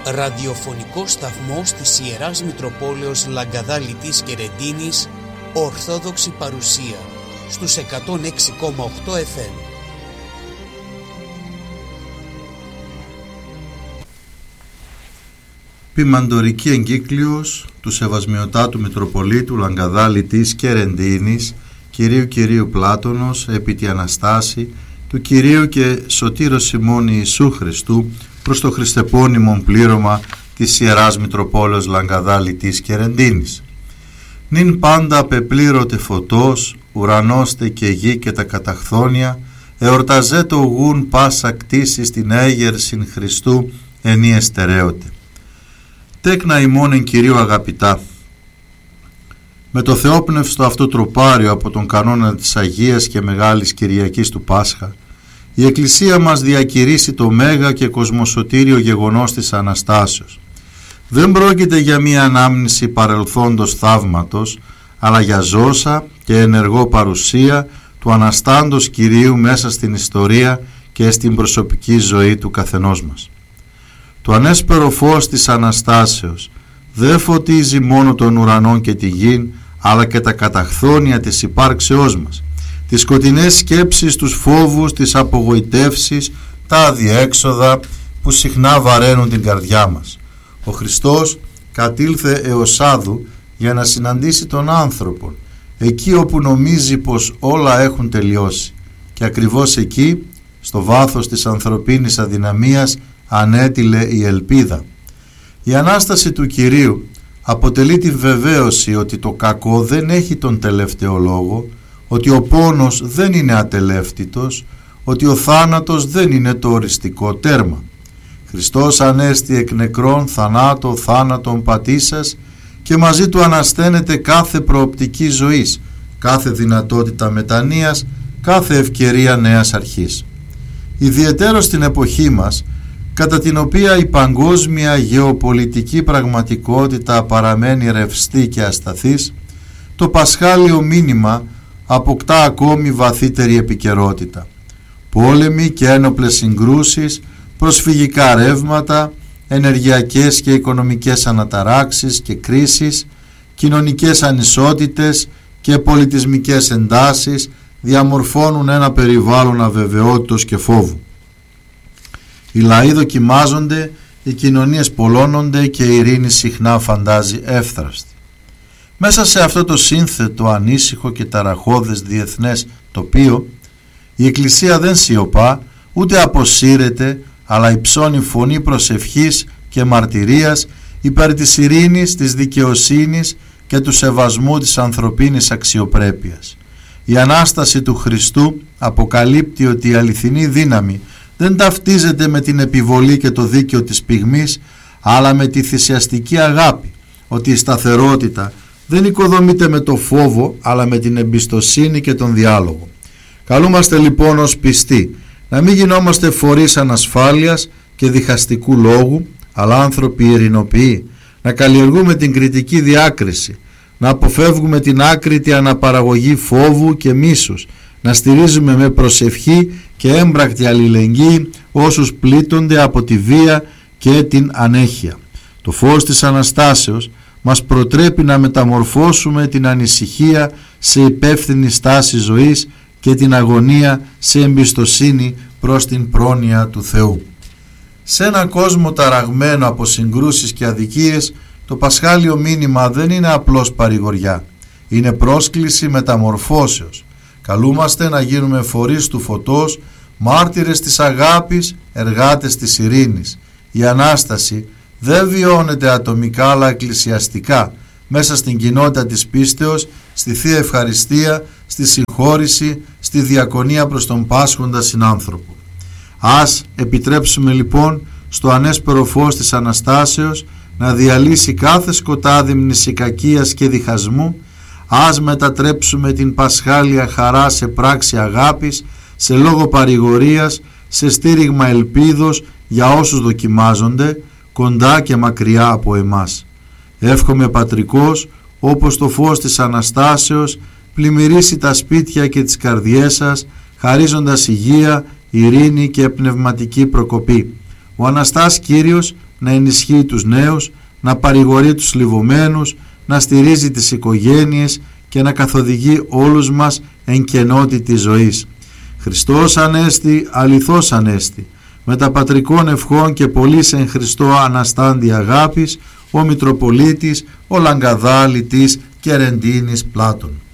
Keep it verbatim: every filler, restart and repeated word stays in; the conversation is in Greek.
ραδιοφωνικός σταθμός της Ιεράς Μητροπόλεως Λαγκαδά Λιτής και Ρεντίνης, Ορθόδοξη παρουσία, στους εκατόν έξι κόμμα οκτώ εφ εμ. Ποιμαντορική εγκύκλειος του Σεβασμιωτάτου Μητροπολίτου Λαγκαδά Λιτής και Ρεντίνης, Κυρίου Κυρίου Πλάτωνος, επί τη Αναστάση, του Κυρίου και Σωτήρος Σιμών Ιησού Χριστού, προς το χριστεπώνυμον πλήρωμα της Ιεράς Μητροπόλεως Λαγκαδά Λιτής και Ρεντίνης. Νυν πάντα πεπλήρωτε φωτός, ουρανώστε και γη και τα καταχθόνια, εορταζέτο γουν πάσα κτήση στην έγερσιν Χριστού ενή εστερέωτε. Τέκνα ημών εν Κυρίου αγαπητά, με το θεόπνευστο αυτό τροπάριο από τον κανόνα της Αγίας και Μεγάλης Κυριακής του Πάσχα, η Εκκλησία μας διακηρύσει το μέγα και κοσμοσωτήριο γεγονός της Αναστάσεως. Δεν πρόκειται για μία ανάμνηση παρελθόντος θαύματος, αλλά για ζώσα και ενεργό παρουσία του Αναστάντος Κυρίου μέσα στην ιστορία και στην προσωπική ζωή του καθενός μας. Το ανέσπερο φως της Αναστάσεως δεν φωτίζει μόνο τον ουρανό και τη γη, αλλά και τα καταχθόνια της υπάρξεώς μας, τις σκοτεινές σκέψεις, τους φόβους, τις απογοητεύσεις, τα αδιέξοδα που συχνά βαραίνουν την καρδιά μας. Ο Χριστός κατήλθε έως άδου για να συναντήσει τον άνθρωπο, εκεί όπου νομίζει πως όλα έχουν τελειώσει, και ακριβώς εκεί, στο βάθος της ανθρωπίνης αδυναμίας, ανέτειλε η ελπίδα. Η Ανάσταση του Κυρίου αποτελεί τη βεβαίωση ότι το κακό δεν έχει τον τελευταίο λόγο, ότι ο πόνος δεν είναι ατελεύτητος, ότι ο θάνατος δεν είναι το οριστικό τέρμα. Χριστός ανέστη εκ νεκρών θανάτο θάνατον πατήσας και μαζί του ανασταίνεται κάθε προοπτική ζωής, κάθε δυνατότητα μετανοίας, κάθε ευκαιρία νέας αρχής. Ιδιαιτέρως στην εποχή μας, κατά την οποία η παγκόσμια γεωπολιτική πραγματικότητα παραμένει ρευστή και ασταθής, το πασχάλιο μήνυμα αποκτά ακόμη βαθύτερη επικαιρότητα. Πόλεμοι και ένοπλες συγκρούσεις, προσφυγικά ρεύματα, ενεργειακές και οικονομικές αναταράξεις και κρίσεις, κοινωνικές ανισότητες και πολιτισμικές εντάσεις διαμορφώνουν ένα περιβάλλον αβεβαιότητος και φόβου. Οι λαοί δοκιμάζονται, οι κοινωνίες πολλώνονται και η ειρήνη συχνά φαντάζει εύθραστη. Μέσα σε αυτό το σύνθετο, ανήσυχο και ταραχώδες διεθνές τοπίο, η Εκκλησία δεν σιωπά, ούτε αποσύρεται, αλλά υψώνει φωνή προσευχής και μαρτυρίας υπέρ της ειρήνης, της δικαιοσύνης και του σεβασμού της ανθρωπίνης αξιοπρέπειας. Η Ανάσταση του Χριστού αποκαλύπτει ότι η αληθινή δύναμη δεν ταυτίζεται με την επιβολή και το δίκαιο της πυγμής, αλλά με τη θυσιαστική αγάπη, ότι η σταθερότητα δεν οικοδομείται με το φόβο, αλλά με την εμπιστοσύνη και τον διάλογο. Καλούμαστε λοιπόν ως πιστοί να μην γινόμαστε φορείς ανασφάλειας και διχαστικού λόγου, αλλά άνθρωποι ειρηνοποιοί, να καλλιεργούμε την κριτική διάκριση, να αποφεύγουμε την άκρητη αναπαραγωγή φόβου και μίσους, να στηρίζουμε με προσευχή και έμπρακτη αλληλεγγύη όσους πλήττονται από τη βία και την ανέχεια. Το φως της Αναστάσεως μας προτρέπει να μεταμορφώσουμε την ανησυχία σε υπεύθυνη στάση ζωής και την αγωνία σε εμπιστοσύνη προς την πρόνοια του Θεού. Σε έναν κόσμο ταραγμένο από συγκρούσεις και αδικίες, το πασχάλιο μήνυμα δεν είναι απλώς παρηγοριά, είναι πρόσκληση μεταμορφώσεως. Καλούμαστε να γίνουμε φορείς του φωτός, μάρτυρες της αγάπης, εργάτες της ειρήνης. Η Ανάσταση δεν βιώνεται ατομικά αλλά εκκλησιαστικά, μέσα στην κοινότητα της πίστεως, στη Θεία Ευχαριστία, στη συγχώρηση, στη διακονία προς τον πάσχοντα συνάνθρωπο. Ας επιτρέψουμε λοιπόν στο ανέσπερο φως της Αναστάσεως να διαλύσει κάθε σκοτάδι μνησικακίας και διχασμού. Ας μετατρέψουμε την πασχάλια χαρά σε πράξη αγάπης, σε λόγο παρηγορίας, σε στήριγμα ελπίδος για όσους δοκιμάζονται, κοντά και μακριά από εμάς. Εύχομαι πατρικός, όπως το φως της Αναστάσεως, πλημμυρίσει τα σπίτια και τις καρδιές σας, χαρίζοντας υγεία, ειρήνη και πνευματική προκοπή. Ο Αναστάς Κύριος να ενισχύει τους νέους, να παρηγορεί τους λιβωμένους, να στηρίζει τις οικογένειες και να καθοδηγεί όλους μας εν κενότητα ζωής. Χριστός Ανέστη, αληθώς Ανέστη, με τα πατρικών ευχών και πολλής εν Χριστώ αναστάντη αγάπης, ο Μητροπολίτης, ο Λαγκαδάλητης Κερεντίνης Πλάτων.